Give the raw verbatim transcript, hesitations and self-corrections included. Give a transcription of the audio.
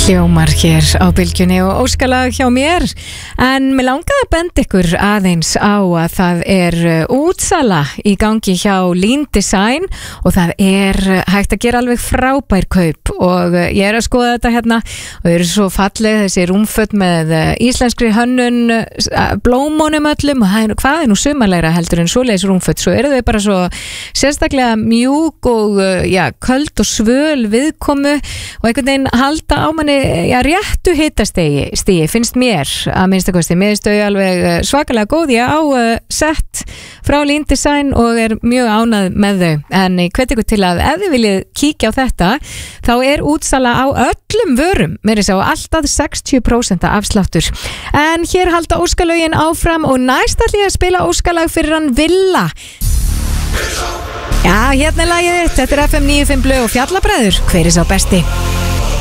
Hljómar hér á bylgjunni og óskalag hjá mér, en mér langaði að benda ykkur aðeins á að það er útsala í gangi hjá Lean Design og það er hægt að gera alveg frábær kaup og ég er að skoða þetta hérna og þau eru svo falleg þessi rúmföt með íslenskri hönnun, blómunum öllum og það er, hvað er nú sumarlegra heldur en svoleiðis rúmföt, svo eru þau bara svo sérstaklega mjúk og já, köld og svöl viðkomu og einhvern veginn halda á manni já, réttu hitastigi stigi, finnst mér að minnstakosti, mér finnst þau alveg svakalega góð, ég á uh, sett frá Lean Design og er mjög ánað með þau, en ég hvet ykkur til að ef þið viljið kíkja á þetta þá er útsala á öllum vörum mér er sá alltaf sextíu prósent afsláttur, en hér halda óskalögin áfram og næst ætla ég að spila óskalag fyrir hann Villa. Já, hérna er lagið, þetta er F M níutíu og fimm Blöð og Fjallabræður, hver er sá besti?